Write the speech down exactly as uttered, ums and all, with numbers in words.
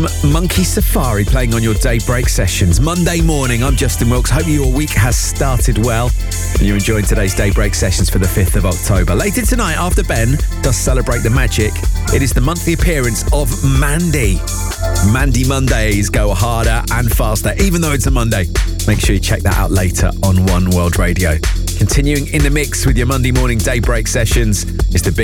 Monkey Safari playing on your daybreak sessions. Monday morning, I'm Justin Wilkes. Hope your week has started well and you're enjoying today's daybreak sessions for the fifth of October. Later tonight, after Ben does celebrate the magic, it is the monthly appearance of Mandy. Mandy Mondays go harder and faster, even though it's a Monday. Make sure you check that out later on One World Radio. Continuing in the mix with your Monday morning daybreak sessions is the big